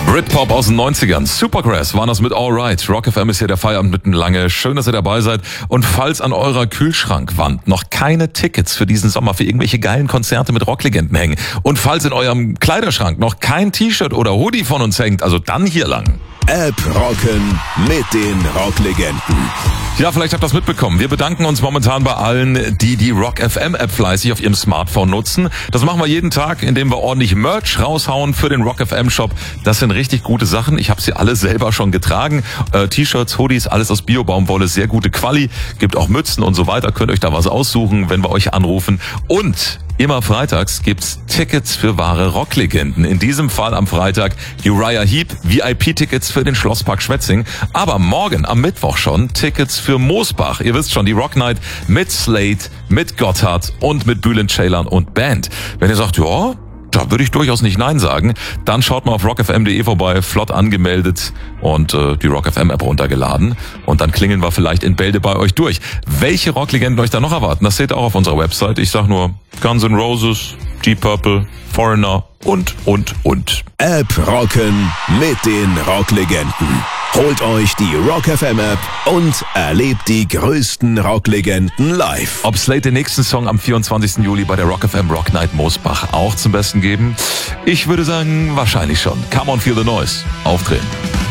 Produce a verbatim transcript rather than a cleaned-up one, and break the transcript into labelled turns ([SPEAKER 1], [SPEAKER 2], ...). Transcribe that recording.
[SPEAKER 1] Britpop aus den neunzigern. Supergrass waren das mit Alright. Rock F M ist hier der Feierabend mitten lange. Schön, dass ihr dabei seid. Und falls an eurer Kühlschrankwand noch keine Tickets für diesen Sommer für irgendwelche geilen Konzerte mit Rocklegenden hängen und falls in eurem Kleiderschrank noch kein T-Shirt oder Hoodie von uns hängt, also dann hier lang.
[SPEAKER 2] App rocken mit den Rocklegenden.
[SPEAKER 1] Ja, vielleicht habt ihr das mitbekommen. Wir bedanken uns momentan bei allen, die die Rock F M App fleißig auf ihrem Smartphone nutzen. Das machen wir jeden Tag, indem wir ordentlich Merch raushauen für den Rock F M Shop. Das sind richtig gute Sachen. Ich habe sie alle selber schon getragen. Äh, T-Shirts, Hoodies, alles aus Bio-Baumwolle, sehr gute Quali. Gibt auch Mützen und so weiter. Könnt euch da was aussuchen, wenn wir euch anrufen. Und immer freitags gibt's Tickets für wahre Rocklegenden. In diesem Fall am Freitag Uriah Heep, V I P-Tickets für den Schlosspark Schwetzing. Aber morgen am Mittwoch schon Tickets für Mosbach. Ihr wisst schon, die Rock Night mit Slade, mit Gotthard und mit Bülent Ceylan und Band. Wenn ihr sagt, ja, da würde ich durchaus nicht Nein sagen, dann schaut mal auf rock f m punkt de vorbei, flott angemeldet und äh, die Rock F M App runtergeladen. Und dann klingeln wir vielleicht in Bälde bei euch durch. Welche Rocklegenden euch da noch erwarten, das seht ihr auch auf unserer Website. Ich sag nur Guns N' Roses, Deep Purple, Foreigner und, und, und.
[SPEAKER 2] App rocken mit den Rocklegenden. Holt euch die Rock F M App und erlebt die größten Rocklegenden live.
[SPEAKER 1] Ob Slade den nächsten Song am vierundzwanzigsten Juli bei der Rock F M Rock Night Mosbach auch zum Besten geben? Ich würde sagen, wahrscheinlich schon. Come on, feel the noise. Auftreten.